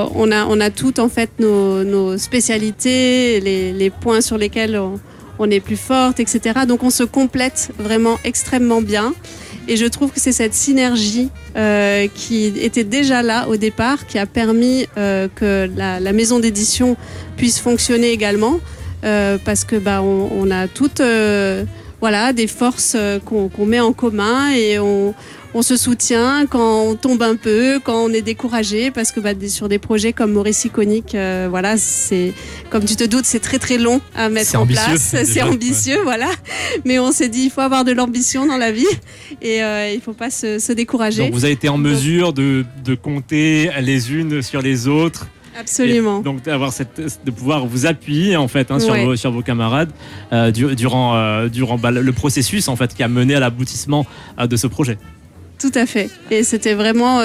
on a toutes en fait nos spécialités, les points sur lesquels on est plus forte, etc. Donc on se complète vraiment extrêmement bien. Et je trouve que c'est cette synergie qui était déjà là au départ, qui a permis que la maison d'édition puisse fonctionner également, parce que on a toutes des forces qu'on met en commun et on se soutient quand on tombe un peu, quand on est découragé, parce que sur des projets comme Maurice Iconique, c'est, comme tu te doutes, c'est très très long à mettre en place. C'est ambitieux, voilà. Mais on s'est dit, il faut avoir de l'ambition dans la vie et il ne faut pas se décourager. Donc vous avez été en mesure de compter les unes sur les autres. Absolument. Et donc de pouvoir vous appuyer en fait sur vos camarades durant le processus en fait qui a mené à l'aboutissement de ce projet. Tout à fait. Et c'était vraiment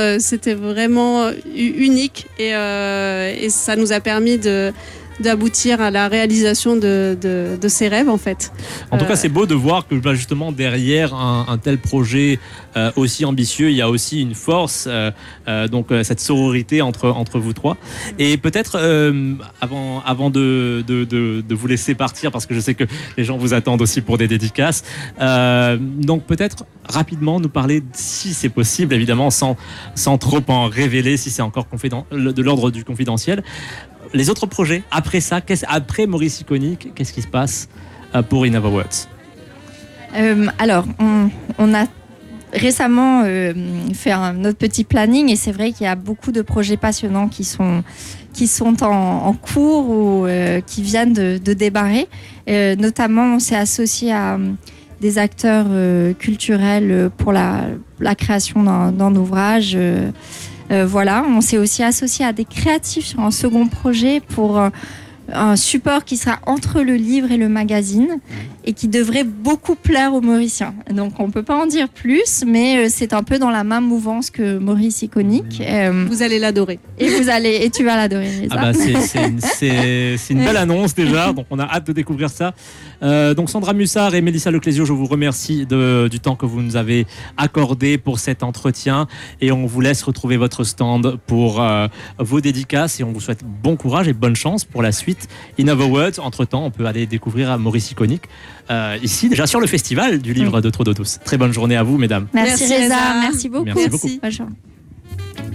unique et ça nous a permis d'aboutir à la réalisation de ces rêves en fait. En tout cas, c'est beau de voir que justement derrière un tel projet aussi ambitieux, il y a aussi une force, cette sororité entre vous trois. Et peut-être avant de vous laisser partir, parce que je sais que les gens vous attendent aussi pour des dédicaces, donc peut-être rapidement nous parler, si c'est possible, évidemment sans trop en révéler, si c'est encore de l'ordre du confidentiel. Les autres projets, après ça, après Maurice Iconique, qu'est-ce qui se passe pour In Other Words ? Alors, on a récemment fait notre petit planning et c'est vrai qu'il y a beaucoup de projets passionnants qui sont en cours ou qui viennent de démarrer. Notamment, on s'est associé à des acteurs culturels pour la création d'un ouvrage. On s'est aussi associé à des créatifs sur un second projet pour un support qui sera entre le livre et le magazine et qui devrait beaucoup plaire aux Mauriciens. Donc on ne peut pas en dire plus, mais c'est un peu dans la même mouvance que Maurice Iconique. Vous allez l'adorer. Et tu vas l'adorer, Lisa. C'est une belle annonce déjà, donc on a hâte de découvrir ça. Donc Sandra Mussard et Mélissa Leclésio, je vous remercie du temps que vous nous avez accordé pour cet entretien et on vous laisse retrouver votre stand pour vos dédicaces et on vous souhaite bon courage et bonne chance pour la suite. In Other Words, entre-temps, on peut aller découvrir Maurice Iconique ici, déjà sur le festival du livre de Trop d'eau douce. Très bonne journée à vous, mesdames. Merci Reza, merci beaucoup. Merci beaucoup. Bonne journée.